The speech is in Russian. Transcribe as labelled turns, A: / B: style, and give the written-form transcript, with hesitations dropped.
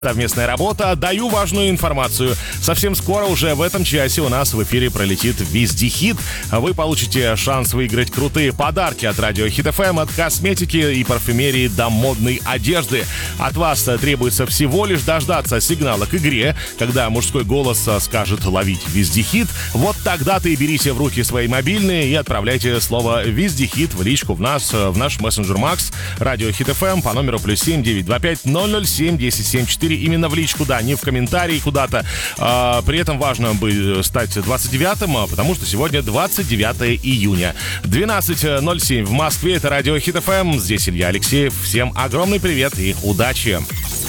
A: Совместная работа. Даю важную информацию. Совсем скоро, уже в этом часе, у нас в эфире пролетит Вездехит. Вы получите шанс выиграть крутые подарки от Радио Хит ФМ, от косметики и парфюмерии до модной одежды. От вас требуется всего лишь дождаться сигнала к игре, когда мужской голос скажет «ловить Вездехит». Вот тогда-то и берите в руки свои мобильные и отправляйте слово «Вездехит» в личку в наш мессенджер Макс, Радио Хит ФМ по номеру +7 925 007 1074. Именно в личку, да, не в комментарии куда-то. При этом важно бы стать 29-м, потому что сегодня 29 июня. 12:07 в Москве. Это Радио Хит ФМ. Здесь Илья Алексеев. Всем огромный привет и удачи.